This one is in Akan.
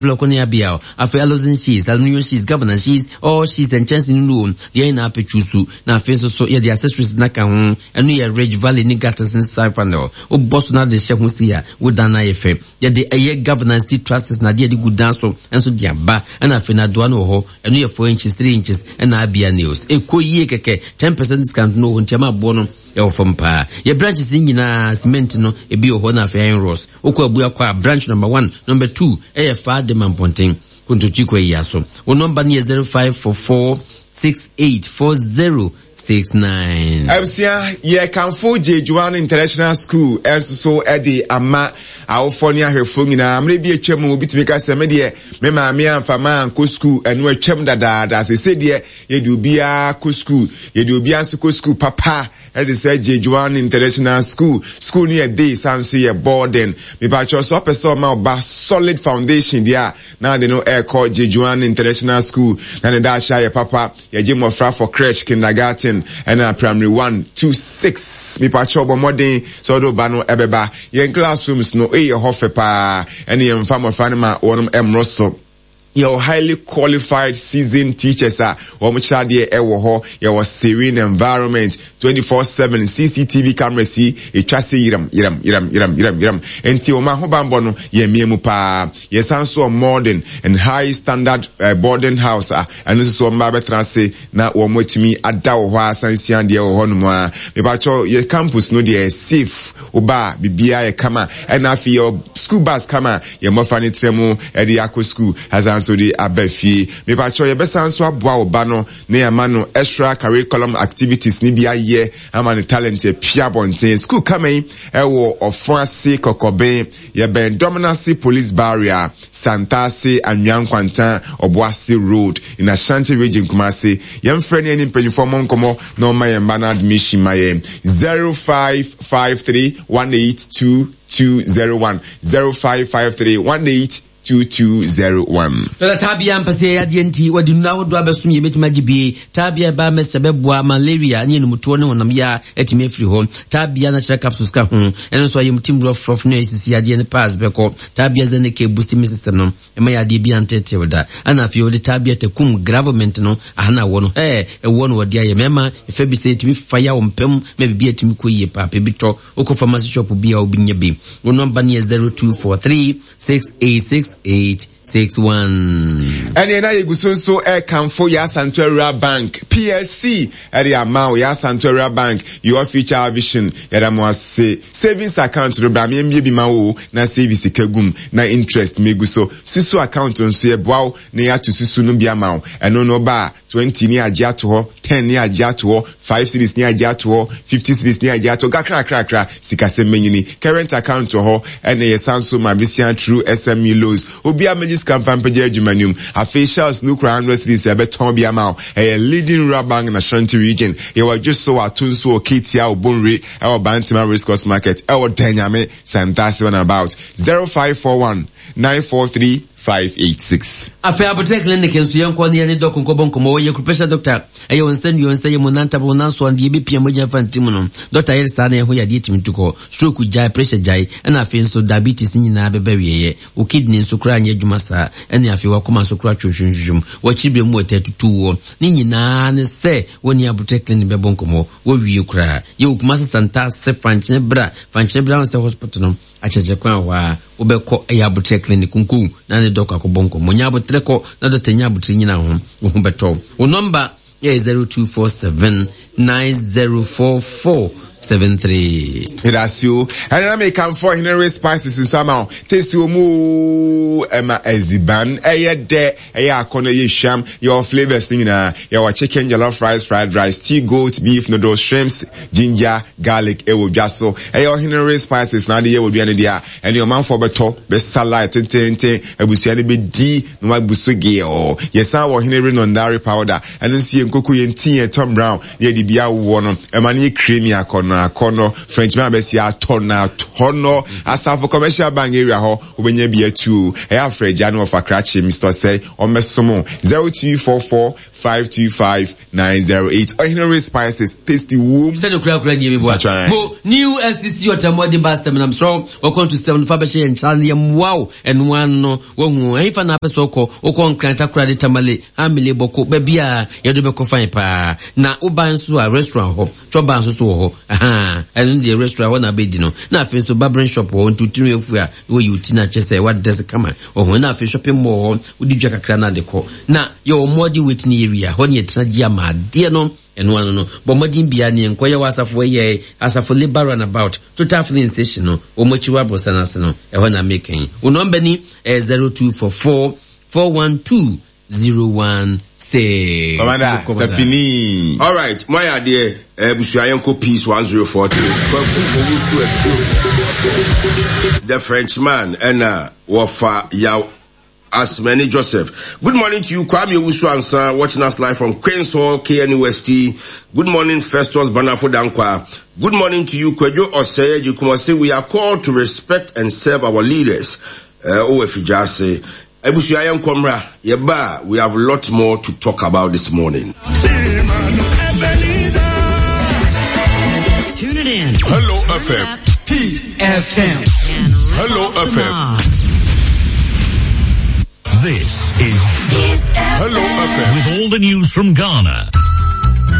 Bloconia Biao, after Alozin she's, Aluminium she's, governor she's, or she's and chance in room, the Aina Pechusu, now face so yeah, the accessories Naka, and we are Rage Valley Nigatas in Saipano, or Boston the Chef Musia, would dana FM, yet the Aye governance did trust Nadia the good dance and so Diamba, and Afina Duano ho, and we are 4 inches, 3 inches, and Abia News. A Koye keke, 10% discount no on Chama Bono. From pa your branches in cement no e bi ohona fa iron ross okwa bua kwa branch number 1 number 2 fa de mamponten kunto chiko yaso wo number ni 0544684069 Absia ye kanfo Jejuan International School so edi ama awofoni ahwefo nyina mre bi atwam obi timika se me de me maame amfama anko school enu atwam dadaada se de ye de obia ko school ye de obia so ko school papa e de say Jejuan International School near day sanso ye boarding me ba cho so person ma ba solid foundation there now they know air called Jejuan International School na da sha ye papa ye je mofra for crèche kindergarten and primary 1 to 6 me pa cho bo modern so do ba no ebeba ye classrooms no e hofe pa and ye mfa mofra na ma wonum emroso your highly qualified seasoned teachers are Womuchadi Ewoho, your serene environment, 24/7 CCTV cameras see a chassis yiram. Enti Oma Hobambono, ye Miemupa, yes, also modern and high standard boarding house, and this is what Mabe Transe, na Womotimi, Adawa, Sansian, the Honoma, Mebacho, your campus, no, dear, safe, Uba, Bibia, Kama, and after your school bus, Kama, your Mofani Tremo, Ediako school, has so the abefi me pa cho ye besa nso aboa oba no na ya ma no extra curriculum activities ni bia ye ama ne talent ye pia bonten school coming ewo ofuase kokobe ye ben dominancy police barrier Santase Anyankwanta Obuasi road in Ashanti region Kumasi ye mfreni any mpanyifo monkomo no ma ye man admission ma ye 0553182201 0553182201 Tabia mpase ya dienti wadi nawo do abesum ye betima gibe tabia ba mesebeboa malaria ni mutuo ne wonam ya etime free home tabia na chira capsules ka ho eno so ye mutim rough no isisi ade ne pass beko tabia ze ne ke boost me system no e ma ya de bia ntete woda ana fi wodi tabia te kum government no ahana wo no e wo no wodi aye mema e fa bi se etime fire wo mpem me bia etime koyie pa pe bito oko pharmacy shop bia obinya bi wo number ni 0243686861 and then I go so Camfo ya Santuaria Bank PLC area amount ya Santuaria Bank your future vision ya mo say savings account robra me bi ma wo na savings kagum na interest megu so susu account nso ye boaw na ya to susu no bi amount eno no ba 20 ni agya to ho 10 ni agya to ho 5 series ni agya to ho 50 series ni agya to kra sikase menyini current account to ho and ye sanso mabisia true SME loans obi amagis campaign page adwumanum officials no crown series e beton bi amount a leading rural bank in Ashanti region ye wa just so atunso okitia obonre e wa Bantima Race Course Market e wa Danyame Santase one about 0541-943-586. Afe Apotek Clinic enso yanko ne ne dok nkobo nkomo ye professor doctor aye wonsan yo nsan ye monanta bo nanso ande be pia moja fantim no doctor ye sa na ye ho ya diet mituko stroke jai pressure jai na afe nso diabetes nyina beba wieye o kidney nso kra anya adwuma sa ene afe wa koma nso kra twotwonhwum wa chibre mu otetutuwo ni nyina ne se woni Apotek Clinic be bonkomo wo wie kra ye okuma Santase fanchine bra se hospital no acheje kwa wa obeko ya Apotek Clinic kunku na ne doka ko bonko monya abotreko na dotenya abotri nyina ho beto wo number is 0247904473. That's you. And I make come for Henry spices in somehow. Taste you moo Emma Eziban. De corner ye sham, your flavors thing your chicken, jollof rice, fried rice, tea, goat, beef, noodles, shrimps, ginger, garlic, just so. Your Henry spices now the year will be an idea. And your man for beto, best salad, ebusiani be D, no busugi or yes, our Henry nondari powder. And then see Kuku and tea and Tom Brown, ye the bia one, Emani creamy kono Frenchman besi a tono asa for commercial bank area ho obenye bia tu e afre jano of akrachi Mr. say o mesomo 0244 525-908. Ordinary Spices, tasty womb. Send a crowd new STC or Tamodi Bastam, and I'm so welcome to 7 Faberge and Charlie wow and one no if an apesoko or con cranta credit tamale amile boko bebia yadubeko fine pa na ubansu a restaurant ho chobansu so ho aha and the restaurant wanna be dino na fin so barbering shop ho to tinu efua we you tina chese what does come or na fin shopping mall udi jaka krana de ko na your modi with ni area when you tragia ma dear no and one no but modin biani and koya wasafo ye asafo labor run about to filling station no o mochiwa bosanase no e ho na making o number ni 0244 412-016. Commander, Stephanie. All right, my idea, Busuayenko Peace 104. The Frenchman and Wafa Yao Asmani Joseph. Good morning to you, Kwame Owusu-Ansah, watching us live from Queen's Hall, KNUST. Good morning, Festus Banafo Dankwa. Good morning to you, Kwejo Oseye Jukumase. We are called to respect and serve our leaders. Owefijase. Ebusuayenko Mra, Yeba, we have a lot more to talk about this morning. Tune it in. Hello FM. Peace FM. Hello FM. This is Hello FM. with all the news from Ghana.